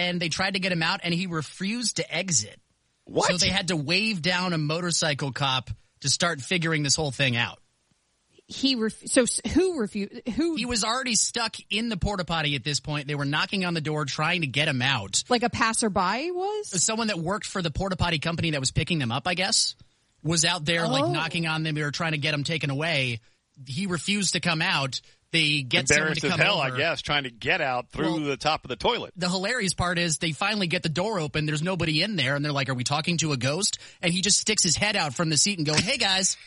and they tried to get him out, and he refused to exit. What? So they had to wave down a motorcycle cop to start figuring this whole thing out. Who refused? He was already stuck in the porta potty at this point. They were knocking on the door trying to get him out. Like a passerby was? Someone that worked for the porta potty company that was picking them up, I guess, was out there like knocking on them. They were trying to get him taken away. He refused to come out. They get someone to come embarrassed as hell, over. I guess, trying to get out through the top of the toilet. The hilarious part is they finally get the door open. There's nobody in there, and they're like, "Are we talking to a ghost?" And he just sticks his head out from the seat and goes, "Hey guys."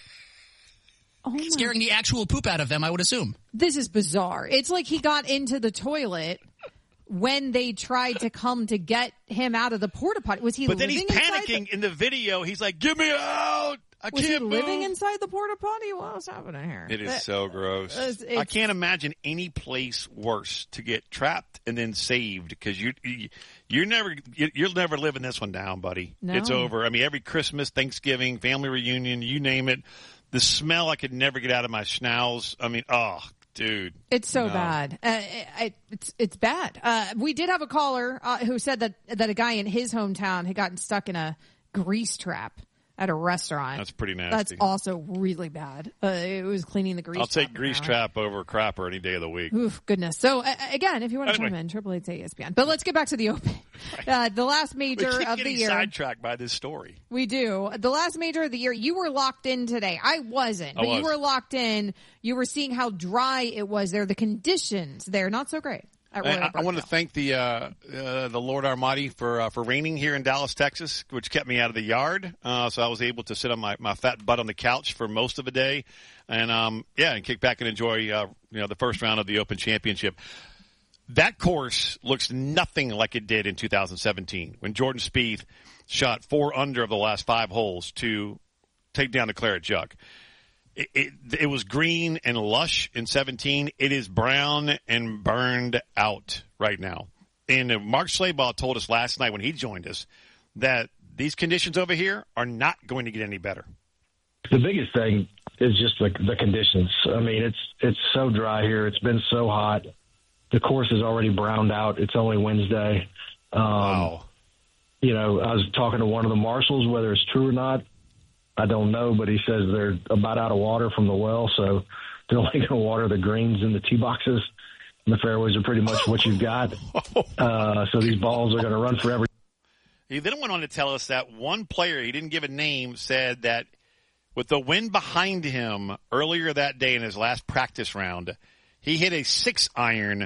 Scaring the actual poop out of them, I would assume. This is bizarre. It's like he got into the toilet when they tried to come to get him out of the porta potty. Was he? But then he's living panicking in the video. He's like, "Get me out! Was he can't living move." inside the porta potty? What's happening here? It is so gross. I can't imagine any place worse to get trapped and then saved, because you'll never living this one down, buddy. No. It's over. I mean, every Christmas, Thanksgiving, family reunion, you name it. The smell I could never get out of my schnauz. I mean, oh, dude. It's so bad. It's bad. We did have a caller who said that a guy in his hometown had gotten stuck in a grease trap at a restaurant. That's pretty nasty. That's also really bad. It was cleaning the grease trap. I'll take grease trap over crapper any day of the week. Oof, goodness. So, again, if you want to chime in, 888-ESPN. But let's get back to the Open. Right. The last major we keep of the getting year. Sidetracked by this story. We do. The last major of the year, you were locked in today. I wasn't. But you were locked in. You were seeing how dry it was there. The conditions there, not so great. I want to thank the Lord Almighty for raining here in Dallas, Texas, which kept me out of the yard. So I was able to sit on my fat butt on the couch for most of the day, and kick back and enjoy the first round of the Open Championship. That course looks nothing like it did in 2017 when Jordan Spieth shot 4 under of the last 5 holes to take down the Claret Jug. It was green and lush in 17. It is brown and burned out right now. And Mark Schlabach told us last night when he joined us that these conditions over here are not going to get any better. The biggest thing is just the conditions. I mean, it's so dry here. It's been so hot. The course is already browned out. It's only Wednesday. Wow. I was talking to one of the marshals, whether it's true or not, I don't know, but he says they're about out of water from the well, so they're only going to water the greens in the tee boxes. And the fairways are pretty much what you've got. So these balls are going to run forever. He then went on to tell us that one player, he didn't give a name, said that with the wind behind him earlier that day in his last practice round, he hit a 6-iron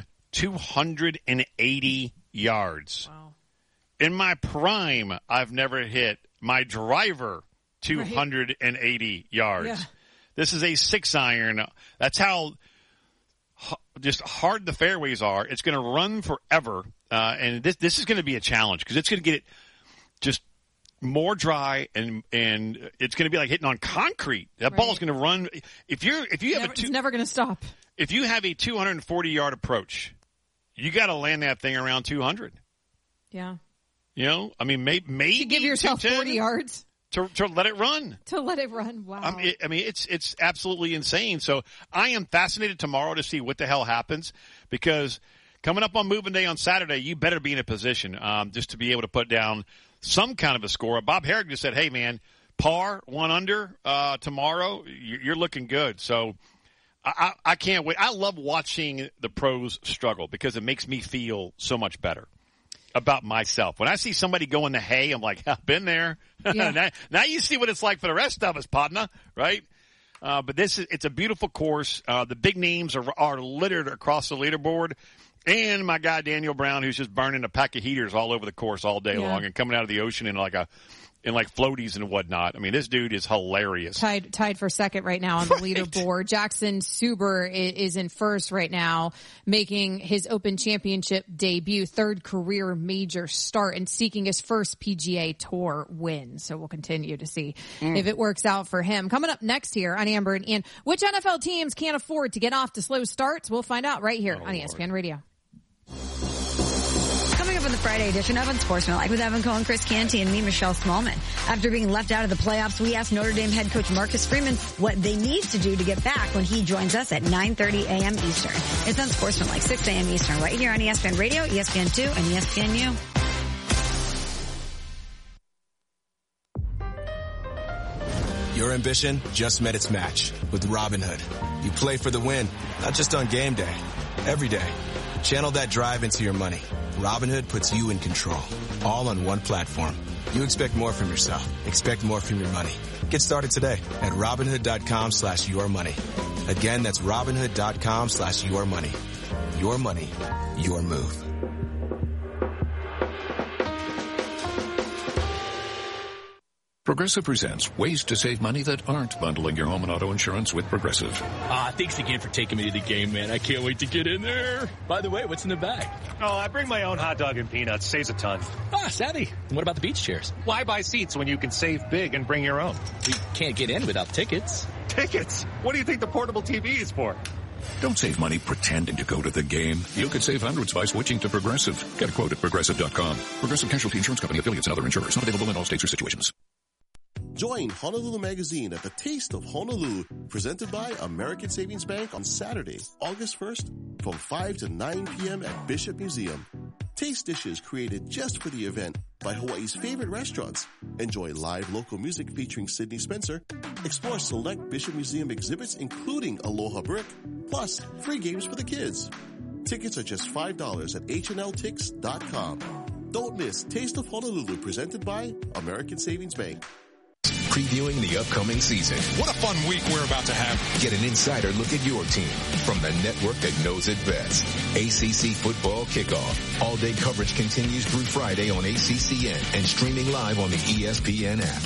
280 yards. Wow. In my prime, I've never hit my driver 280 yards. Yeah. This is a 6-iron. That's how just hard the fairways are. It's going to run forever, and this is going to be a challenge because it's going to get it just more dry, and it's going to be like hitting on concrete. That ball is going to run. It's never going to stop. If you have a 240-yard approach, you got to land that thing around 200. Yeah. I mean, maybe to give yourself 40 yards. To let it run. To let it run, wow. I mean, it's absolutely insane. So I am fascinated tomorrow to see what the hell happens, because coming up on Moving Day on Saturday, you better be in a position just to be able to put down some kind of a score. Bob Herrick just said, hey, man, par, 1 under tomorrow, you're looking good. So I can't wait. I love watching the pros struggle because it makes me feel so much better about myself. When I see somebody go in the hay, I'm like, I've been there. Yeah. now you see what it's like for the rest of us, partner, right? But it's a beautiful course. The big names are littered across the leaderboard. And my guy Daniel Brown, who's just burning a pack of heaters all over the course all day long and coming out of the ocean in like floaties and whatnot. I mean, this dude is hilarious. Tied for second right now on the leaderboard. Jackson Suber is in first right now, making his Open Championship debut, 3rd career major start, and seeking his first PGA Tour win. So we'll continue to see if it works out for him. Coming up next here on Amber and Ian, which NFL teams can't afford to get off to slow starts? We'll find out right here on ESPN Radio. Coming up in the Friday edition of Unsportsmanlike with Evan Cohen, Chris Canty, and me, Michelle Smallman. After being left out of the playoffs, we asked Notre Dame head coach Marcus Freeman what they need to do to get back when he joins us at 9:30 a.m. Eastern. It's Unsportsmanlike, 6 a.m. Eastern, right here on ESPN Radio, ESPN2, and ESPNU. Your ambition just met its match with Robinhood. You play for the win, not just on game day, every day. Channel that drive into your money. Robinhood puts you in control, all on one platform. You expect more from yourself. Expect more from your money. Get started today at Robinhood.com/yourmoney. Again, that's Robinhood.com/yourmoney. Your money, your move. Progressive presents ways to save money that aren't bundling your home and auto insurance with Progressive. Thanks again for taking me to the game, man. I can't wait to get in there. By the way, what's in the bag? Oh, I bring my own hot dog and peanuts. Saves a ton. Savvy. And what about the beach chairs? Why buy seats when you can save big and bring your own? We can't get in without tickets. Tickets? What do you think the portable TV is for? Don't save money pretending to go to the game. You could save hundreds by switching to Progressive. Get a quote at Progressive.com. Progressive Casualty Insurance Company, affiliates, and other insurers. Not available in all states or situations. Join Honolulu Magazine at the Taste of Honolulu, presented by American Savings Bank on Saturday, August 1st, from 5 to 9 p.m. at Bishop Museum. Taste dishes created just for the event by Hawaii's favorite restaurants. Enjoy live local music featuring Sydney Spencer. Explore select Bishop Museum exhibits, including Aloha Brick, plus free games for the kids. Tickets are just $5 at hnltix.com. Don't miss Taste of Honolulu, presented by American Savings Bank. Previewing the upcoming season. What a fun week we're about to have. Get an insider look at your team from the network that knows it best. ACC Football Kickoff. All-day coverage continues through Friday on ACCN and streaming live on the ESPN app.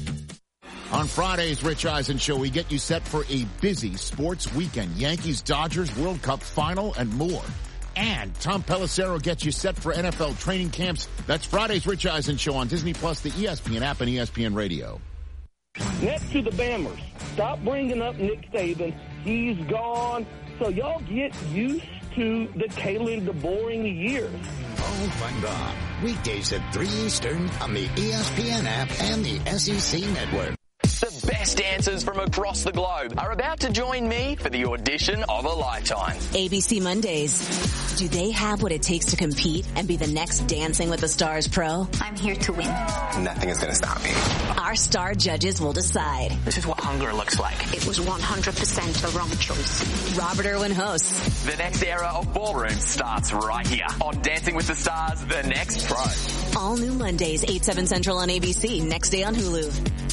On Friday's Rich Eisen Show, we get you set for a busy sports weekend. Yankees-Dodgers World Cup Final and more. And Tom Pelissero gets you set for NFL training camps. That's Friday's Rich Eisen Show on Disney+, the ESPN app, and ESPN Radio. Next to the Bammers, stop bringing up Nick Saban. He's gone. So y'all get used to the Kalen DeBoer years. Oh, my God. Weekdays at 3 Eastern on the ESPN app and the SEC Network. The best dancers from across the globe are about to join me for the audition of a lifetime. ABC Mondays. Do they have what it takes to compete and be the next Dancing with the Stars pro? I'm here to win. Nothing is going to stop me. Our star judges will decide. This is what hunger looks like. It was 100% the wrong choice. Robert Irwin hosts. The next era of ballroom starts right here on Dancing with the Stars, The Next Pro. All new Mondays, 8/7 Central on ABC, next day on Hulu.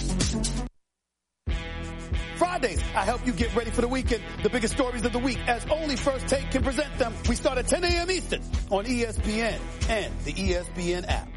Fridays, I help you get ready for the weekend. The biggest stories of the week, as only First Take can present them. We start at 10 a.m. Eastern on ESPN and the ESPN app.